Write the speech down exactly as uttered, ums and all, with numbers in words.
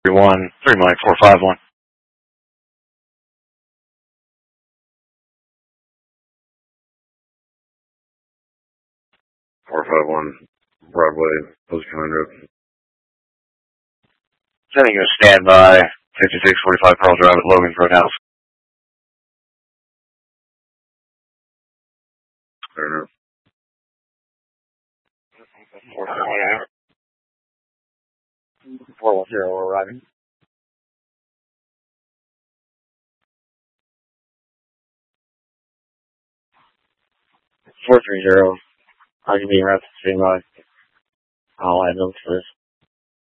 three one, three Mike, four five one. four five one, Broadway, Post Command Road. Sending you a standby, fifty-six forty-five Pearl Drive at Logan's Roadhouse. Fair enough. four five one, four one zero, we're arriving. four three zero, I can be around standby. I'll add notes for this.